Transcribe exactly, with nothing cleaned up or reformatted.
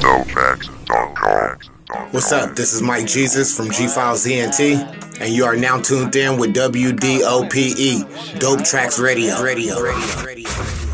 dope tracks dot com. What's up? This is Mike Jesus from G Files E N T, and you are now tuned in with W D O P E, Dope Tracks Radio. Radio. Radio. Radio.